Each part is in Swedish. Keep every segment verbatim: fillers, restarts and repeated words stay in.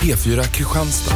P fyra Kristianstad.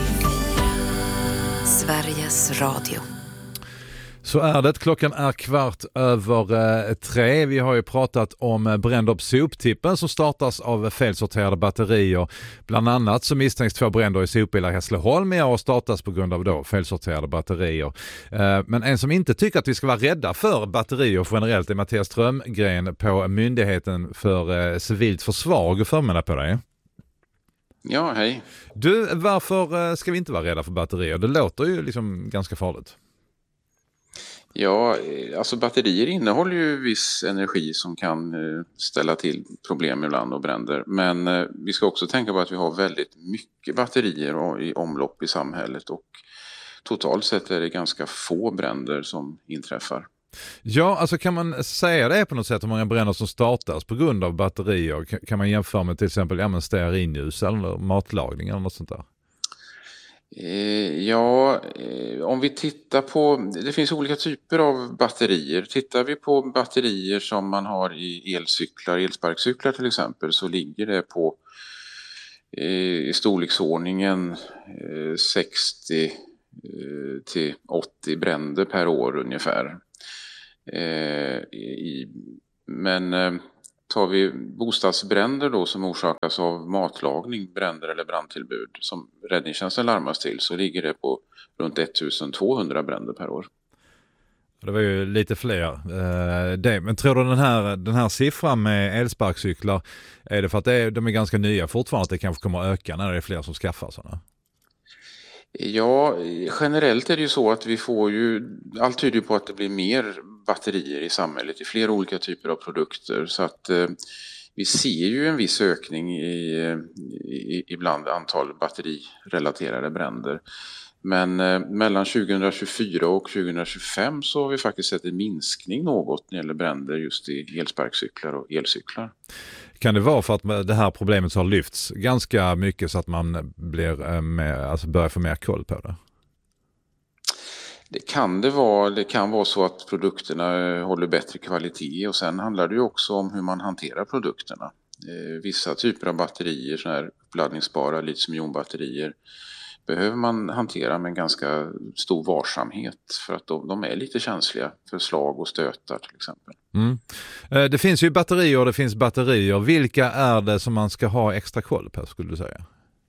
Sveriges Radio. Så är det. Klockan är kvart över eh, tre. Vi har ju pratat om eh, bränder på soptippen som startas av felsorterade batterier. Bland annat så misstänks två bränder i sopbilar i Hässleholm i år startas på grund av då felsorterade batterier. Eh, men en som inte tycker att vi ska vara rädda för batterier generellt är Mattias Strömgren på Myndigheten för eh, civilt försvar. God förmiddag på dig. Ja, hej. Du, varför eh, ska vi inte vara rädda för batterier? Det låter ju liksom ganska farligt. Ja, alltså batterier innehåller ju viss energi som kan ställa till problem ibland och bränder. Men vi ska också tänka på att vi har väldigt mycket batterier i omlopp i samhället och totalt sett är det ganska få bränder som inträffar. Ja, alltså kan man säga det på något sätt hur många bränder som startas på grund av batterier? Kan man jämföra med till exempel ja, stearinljus eller matlagning eller något sånt där? Ja, om vi tittar på, det finns olika typer av batterier. Tittar vi på batterier som man har i elcyklar, elsparkcyklar till exempel, så ligger det på i storleksordningen sextio till åttio bränder per år ungefär. Men tar vi bostadsbränder då som orsakas av matlagning, bränder eller brandtillbud som räddningstjänsten larmas till, så ligger det på runt ettusentvåhundra bränder per år. Det var ju lite fler. Eh, det. Men tror du den här, den här siffran med elsparkcyklar, är det för att det är, de är ganska nya fortfarande att det kanske kommer att öka när det är fler som skaffar sådana? Ja, generellt är det ju så att vi får ju, allt tyder på att det blir mer batterier i samhället i flera olika typer av produkter, så att eh, vi ser ju en viss ökning i, i ibland antal batterirelaterade bränder. Men eh, mellan tjugohundratjugofyra och tjugohundratjugofem så har vi faktiskt sett en minskning något när det gäller bränder just i elsparkcyklar och elcyklar. Kan det vara för att det här problemet har lyfts ganska mycket så att man blir med, alltså börjar få mer koll på det? Det kan det vara. Det kan vara så att produkterna håller bättre kvalitet, och sen handlar det ju också om hur man hanterar produkterna. Vissa typer av batterier, sådana här uppladdningsbara litium-ionbatterier, behöver man hantera med en ganska stor varsamhet för att de, de är lite känsliga för slag och stötar till exempel. Mm. Det finns ju batterier och det finns batterier. Vilka är det som man ska ha extra koll på, skulle du säga?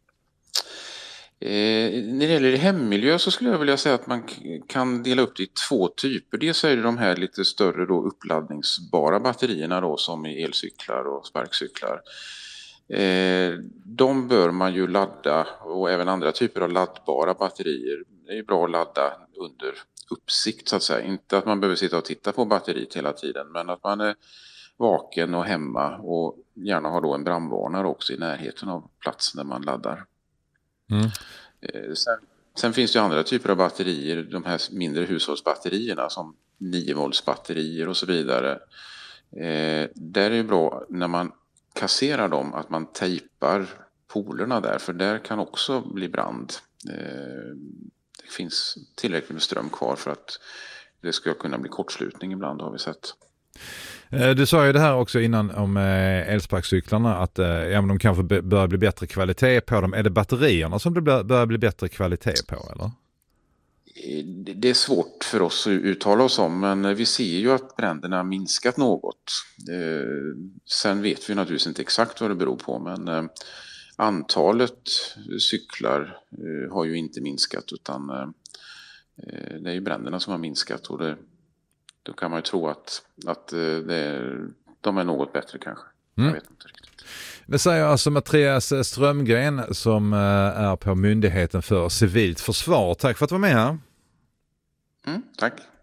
Eh, när det gäller hemmiljö så skulle jag vilja säga att man k- kan dela upp det i två typer. Dels är det de här lite större då uppladdningsbara batterierna då, som i elcyklar och sparkcyklar. Eh, de bör man ju ladda, och även andra typer av laddbara batterier. Det är ju bra att ladda under uppsikt så att säga. Inte att man behöver sitta och titta på batteriet hela tiden, men att man är vaken och hemma och gärna har då en brandvarnare också i närheten av platsen där man laddar. Mm. Sen, sen finns det ju andra typer av batterier, de här mindre hushållsbatterierna som nio volts batterier och så vidare. Eh, där är det bra när man kasserar dem att man tejpar polerna där, för där kan också bli brand. Eh, det finns tillräckligt med ström kvar för att det ska kunna bli kortslutning ibland, har vi sett. Du sa ju det här också innan om elsparkcyklarna att ja, men de kanske börjar bli bättre kvalitet på dem. Är det batterierna som det börjar bli bättre kvalitet på, eller? Det är svårt för oss att uttala oss om, men vi ser ju att bränderna har minskat något. Sen vet vi naturligtvis inte exakt vad det beror på, men antalet cyklar har ju inte minskat, utan det är ju bränderna som har minskat, och det då kan man ju tro att, att det är, de är något bättre kanske. Mm. Jag vet inte riktigt. Det säger alltså Mattias Strömgren som är på Myndigheten för civilt försvar. Tack för att du var med här. Mm, tack.